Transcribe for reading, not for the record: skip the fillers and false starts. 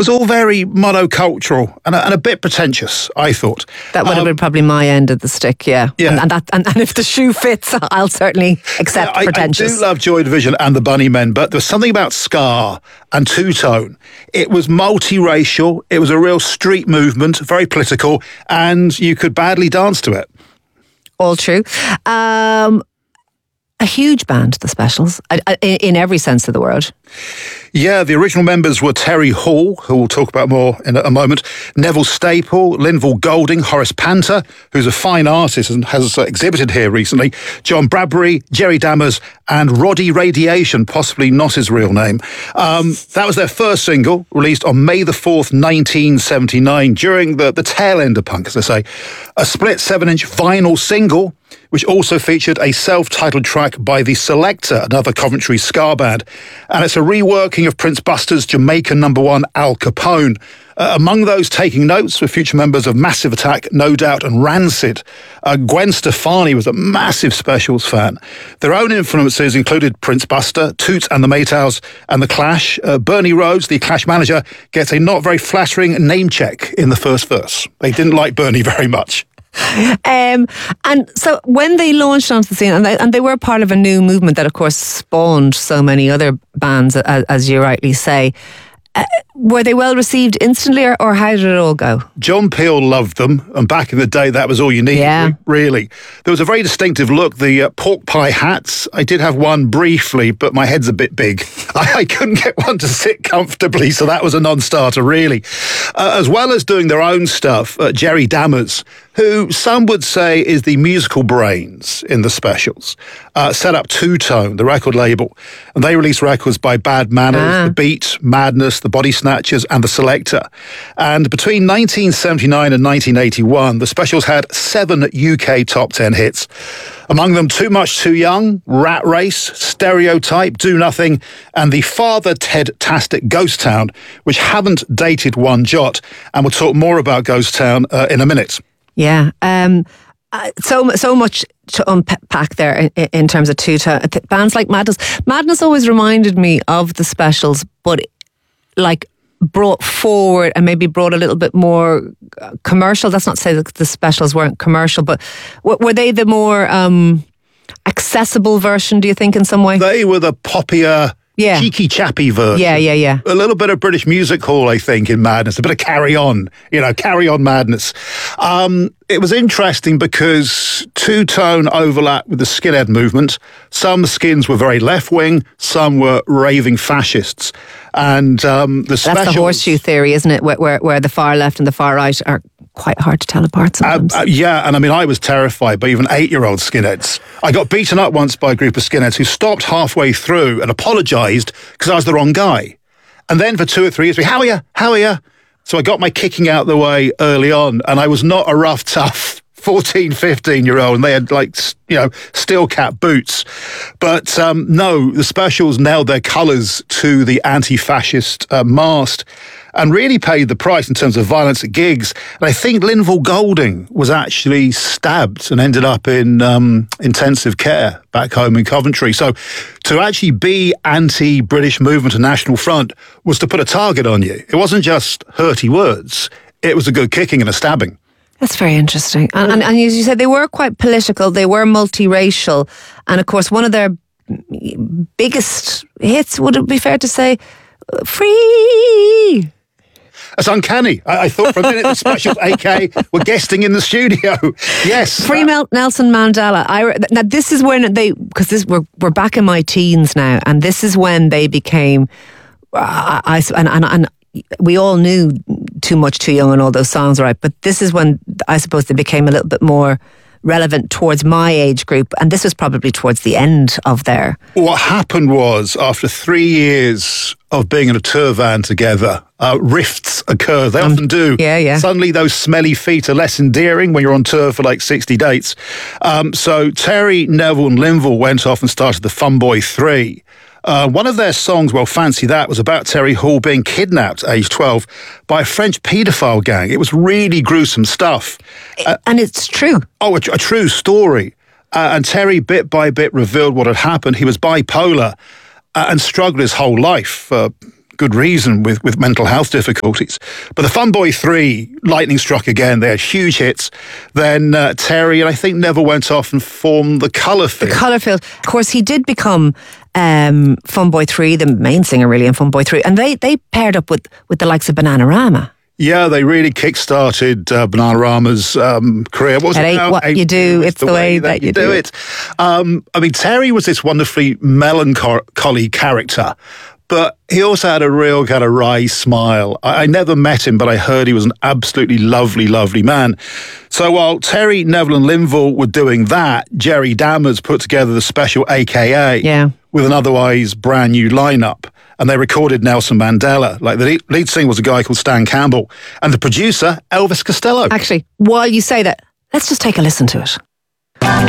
was all very monocultural and a bit pretentious, I thought. That would have been probably my end of the stick, yeah. And if the shoe fits, I'll certainly accept pretentious. I do love Joy Division and the Bunnymen, but there was something about ska and two-tone. It was multiracial, it was a real street movement, very political, and you could badly dance to it. All true. A huge band, the Specials, in every sense of the word. Yeah, the original members were Terry Hall, who we'll talk about more in a moment, Neville Staple, Linval Golding, Horace Panter, who's a fine artist and has exhibited here recently, John Bradbury, Jerry Dammers, and Roddy Radiation, possibly not his real name. That was their first single, released on May the 4th, 1979, during the tail end of punk, as I say. A split 7-inch vinyl single, which also featured a self-titled track by The Selector, another Coventry ska band. And it's a reworking of Prince Buster's Jamaican #1 Al Capone. Among those taking notes were future members of Massive Attack, No Doubt and Rancid. Gwen Stefani was a massive Specials fan. Their own influences included Prince Buster, Toots and the Maytals and The Clash. Bernie Rhodes, the Clash manager, gets a not very flattering name check in the first verse. They didn't like Bernie very much. And so when they launched onto the scene, and they were part of a new movement that of course spawned so many other bands, as you rightly say, were they well received instantly, or how did it all go? John Peel loved them, and back in the day that was all you needed, really. There was a very distinctive look, the pork pie hats. I did have one briefly, but my head's a bit big. I couldn't get one to sit comfortably, so that was a non-starter, really. As well as doing their own stuff, Jerry Dammers, who some would say is the musical brains in the Specials, set up Two Tone, the record label, and they released records by Bad Manners, The Beat, Madness, The Body Snatchers, and The Selector. And between 1979 and 1981, the Specials had 7 UK top 10 hits. Among them, Too Much Too Young, Rat Race, Stereotype, Do Nothing, and the Father Ted-tastic Ghost Town, which haven't dated one jot. And we'll talk more about Ghost Town in a minute. Yeah, so much to unpack there in terms of bands like Madness. Madness always reminded me of the Specials, but like brought forward and maybe brought a little bit more commercial. That's not to say that the Specials weren't commercial, but were they the more accessible version, do you think, in some way? They were the poppier, cheeky chappy version. Yeah. A little bit of British Music Hall, I think, in Madness. A bit of Carry On, Carry On Madness. It was interesting because Two Tone overlapped with the skinhead movement. Some skins were very left-wing, some were raving fascists. And the Specials... That's the horseshoe theory, isn't it? Where the far left and the far right are quite hard to tell apart sometimes. And I mean, I was terrified by even 8-year-old skinheads. I got beaten up once by a group of skinheads who stopped halfway through and apologised because I was the wrong guy. And then for 2 or 3 years, how are you? So I got my kicking out the way early on, and I was not a rough, tough 14, 15-year-old, and they had, steel cap boots. But no, the Specials nailed their colours to the anti-fascist mast and really paid the price in terms of violence at gigs. And I think Linval Golding was actually stabbed and ended up in intensive care back home in Coventry. So to actually be anti-British movement and National Front was to put a target on you. It wasn't just hurty words. It was a good kicking and a stabbing. That's very interesting. And as you said, they were quite political. They were multiracial. And of course, one of their biggest hits, would it be fair to say, Free? That's uncanny. I thought for a minute the Specials, AK, were guesting in the studio. Yes. Free Nelson Mandela. Now this is when because we're back in my teens now, and this is when they became, and we all knew Too Much Too Young and all those songs, right? But this is when I suppose they became a little bit more relevant towards my age group, and this was probably towards the end of their... What happened was, after 3 years of being in a tour van together, rifts occur. They often do. Yeah. Suddenly those smelly feet are less endearing when you're on tour for like 60 dates. So Terry, Neville and Linval went off and started the Fun Boy 3. One of their songs, Well Fancy That, was about Terry Hall being kidnapped at age 12 by a French paedophile gang. It was really gruesome stuff. And it's true. Oh, a true story. And Terry, bit by bit, revealed what had happened. He was bipolar and struggled his whole life. good reason with mental health difficulties. But the Fun Boy 3, lightning struck again. They had huge hits. Then Terry and I think Neville went off and formed the Colourfield. The Colourfield. Of course, he did become Fun Boy 3, the main singer really in Fun Boy 3. And they paired up with the likes of Bananarama. Yeah, they really kick-started Bananarama's career. What was it now? What you do, it's the way that you do it. I mean, Terry was this wonderfully melancholy character, but he also had a real kind of wry smile. I never met him, but I heard he was an absolutely lovely, lovely man. So while Terry, Neville and Linval were doing that, Jerry Dammers put together the special AKA with an otherwise brand new lineup. And they recorded Nelson Mandela. Like the lead singer was a guy called Stan Campbell, and the producer, Elvis Costello. Actually, while you say that, let's just take a listen to it.